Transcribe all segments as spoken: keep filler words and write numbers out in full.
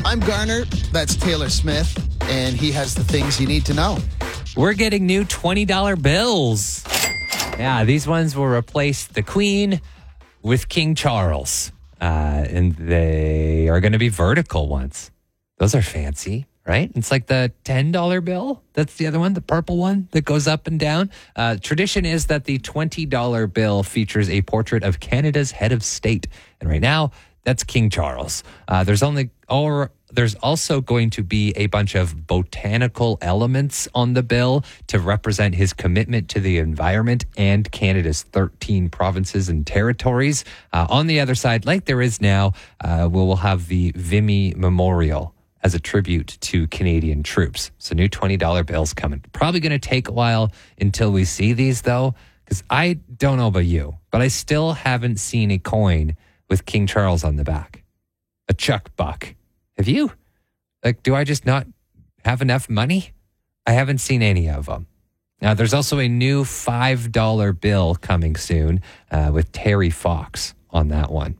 I'm Garner. That's Taylor Smith. And he has the things you need to know. We're getting new twenty dollar bills. Yeah, these ones will replace the Queen with King Charles. Uh, and they are going to be vertical ones. Those are fancy, right? It's like the ten dollar bill. That's the other one, the purple one that goes up and down. Uh, tradition is that the twenty dollar bill features a portrait of Canada's head of state. And right now, that's King Charles. Uh, there's only, or there's also going to be a bunch of botanical elements on the bill to represent his commitment to the environment and Canada's thirteen provinces and territories. Uh, on the other side, like there is now, uh, we will have the Vimy Memorial as a tribute to Canadian troops. So new twenty dollar bills coming. Probably going to take a while until we see these, though, because I don't know about you, but I still haven't seen a coin with King Charles on the back. A Chuck Buck. Have you? Like, do I just not have enough money? I haven't seen any of them. Now, there's also a new five dollar bill coming soon uh, with Terry Fox on that one.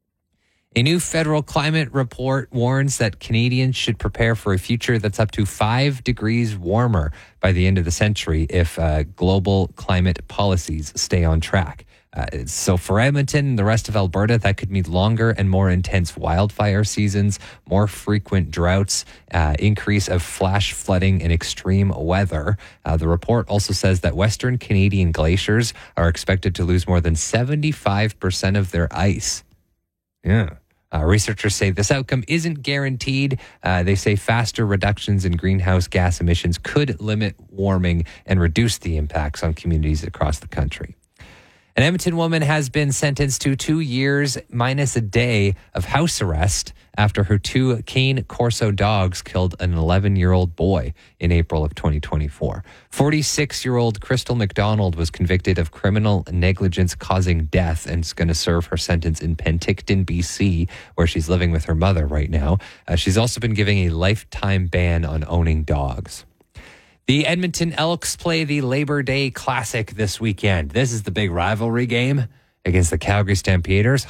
A new federal climate report warns that Canadians should prepare for a future that's up to five degrees warmer by the end of the century if uh, global climate policies stay on track. Uh, so for Edmonton and the rest of Alberta, that could mean longer and more intense wildfire seasons, more frequent droughts, uh, increase of flash flooding and extreme weather. Uh, the report also says that Western Canadian glaciers are expected to lose more than seventy-five percent of their ice. Yeah. Uh, researchers say this outcome isn't guaranteed. Uh, they say faster reductions in greenhouse gas emissions could limit warming and reduce the impacts on communities across the country. An Edmonton woman has been sentenced to two years minus a day of house arrest after her two Cane Corso dogs killed an eleven-year-old boy in April of twenty twenty-four. forty-six-year-old Crystal McDonald was convicted of criminal negligence causing death and is going to serve her sentence in Penticton, B C, where she's living with her mother right now. Uh, she's also been given a lifetime ban on owning dogs. The Edmonton Elks play the Labor Day Classic this weekend. This is the big rivalry game against the Calgary Stampeders.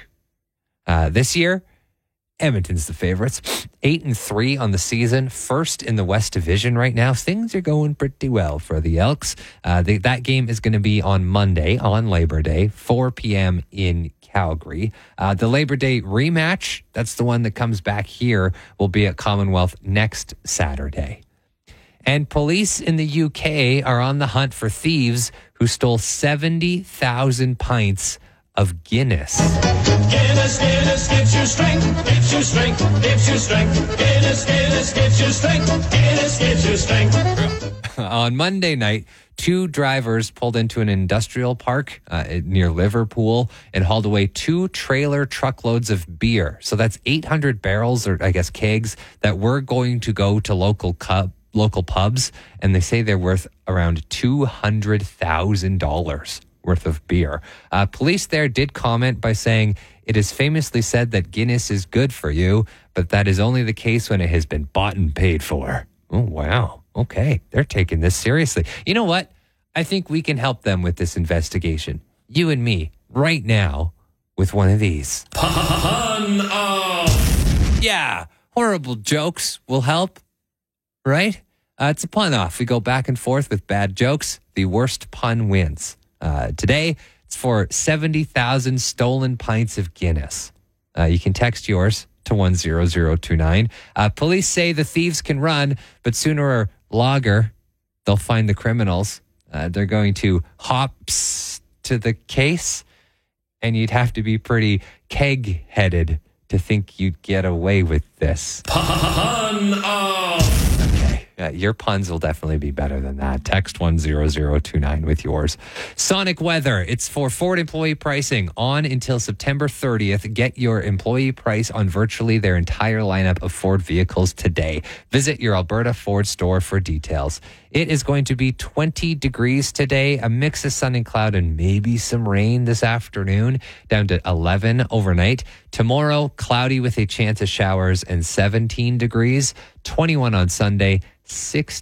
Uh, this year, Edmonton's the favorites. Eight and three on the season, first in the West Division right now. Things are going pretty well for the Elks. Uh, the, that game is going to be on Monday, on Labor Day, four p.m. in Calgary. Uh, the Labor Day rematch, that's the one that comes back here, will be at Commonwealth next Saturday. And police in the U K are on the hunt for thieves who stole seventy thousand pints of Guinness. Guinness, Guinness gives you strength, gives you strength, gives you strength. Guinness, Guinness gives you strength, Guinness gives you strength. On Monday night, two drivers pulled into an industrial park uh, near Liverpool and hauled away two trailer truckloads of beer. So that's eight hundred barrels, or I guess kegs, that were going to go to local cub. local pubs, and they say they're worth around two hundred thousand dollars worth of beer. Uh, police there did comment by saying, it is famously said that Guinness is good for you, but that is only the case when it has been bought and paid for. Oh, wow. Okay. They're taking this seriously. You know what? I think we can help them with this investigation. You and me, right now, with one of these. Pun off. Yeah. Horrible jokes will help. Right? Uh, it's a pun off. We go back and forth with bad jokes. The worst pun wins. Uh, today, it's for seventy thousand stolen pints of Guinness. Uh, you can text yours to one zero zero two nine. Uh, police say the thieves can run, but sooner or later, they'll find the criminals. Uh, they're going to hops to the case, and you'd have to be pretty keg-headed to think you'd get away with this. Pun off. Uh, your puns will definitely be better than that. Text one zero zero two nine with yours. Sonic Weather. It's for Ford employee pricing on until September thirtieth. Get your employee price on virtually their entire lineup of Ford vehicles today. Visit your Alberta Ford store for details. It is going to be twenty degrees today, a mix of sun and cloud and maybe some rain this afternoon, down to eleven overnight. Tomorrow, cloudy with a chance of showers and seventeen degrees, twenty-one on Sunday, sixteen